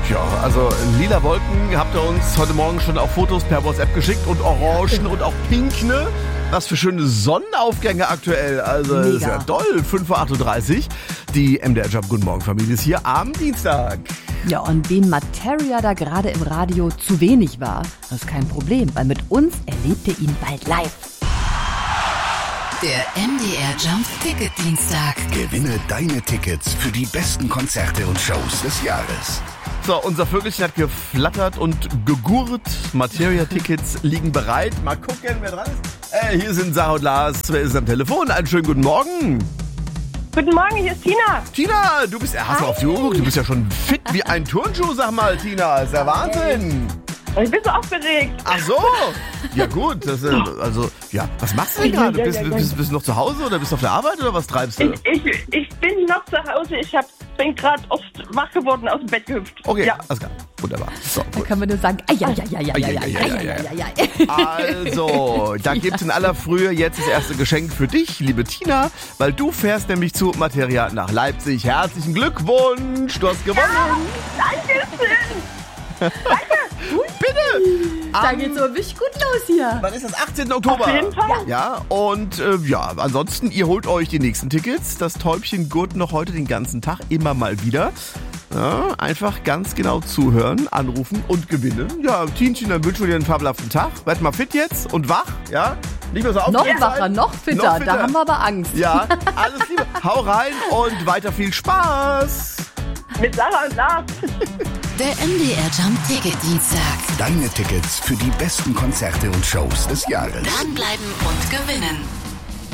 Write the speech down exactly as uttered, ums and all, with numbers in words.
Ja, also lila Wolken habt ihr uns heute Morgen schon auf Fotos per WhatsApp geschickt und Orangen und auch Pink, ne? Was für schöne Sonnenaufgänge aktuell. Also Mega. Ist ja toll. fünf Uhr achtunddreißig. Die M D R Jump Guten Morgen Familie ist hier am Dienstag. Ja, und wem Materia da gerade im Radio zu wenig war, das ist kein Problem, weil mit uns erlebt ihr ihn bald live. Der M D R Jump Ticket Dienstag. Gewinne deine Tickets für die besten Konzerte und Shows des Jahres. So, unser Vögelchen hat geflattert und gegurrt. Materia-Tickets liegen bereit. Mal gucken, wer dran ist. Äh, hier sind Sarah und Lars. Wer ist am Telefon? Einen schönen guten Morgen. Guten Morgen, hier ist Tina. Tina, du bist, hast du auf die Uhr geguckt? Du bist ja schon fit wie ein Turnschuh, sag mal, Tina. Ist ja Wahnsinn. Ich bin so aufgeregt. Ach so. Ja gut, das, äh, also, ja, was machst du denn gerade? Bist, bist, bist du noch zu Hause oder bist du auf der Arbeit oder was treibst du? Ich, ich, ich bin noch zu Hause. Ich hab, bin gerade oft wach geworden, aus dem Bett gehüpft. Okay, Ja. alles klar. Wunderbar. So, Da gut. können wir nur sagen, ai, ai, ai, ai, ai, ai, ai, ai, ai, ai, ai. Also, da gibt's in aller Frühe jetzt das erste Geschenk für dich, liebe Tina, weil du fährst nämlich zu Materia nach Leipzig. Herzlichen Glückwunsch, du hast gewonnen. Dankeschön. Bitte. Da geht's so richtig gut los hier. Wann ist das? achtzehnten Oktober. Auf jeden Fall. Ja, und äh, ja, ansonsten, ihr holt euch die nächsten Tickets. Das Täubchen gurt noch heute den ganzen Tag immer mal wieder. Ja, einfach ganz genau zuhören, anrufen und gewinnen. Ja, Tienchen, dann wünschen wir dir einen fabelhaften Tag. Werd mal fit jetzt und wach, ja? Nicht mehr so Noch aufgeregt wacher, sein. noch fitter, Noch fitter. da haben wir aber Angst. Ja, alles Liebe. Hau rein und weiter viel Spaß. Mit Sarah und Lars. Der M D R Jump Ticket Dienstag. Deine Tickets für die besten Konzerte und Shows des Jahres. Dranbleiben und gewinnen.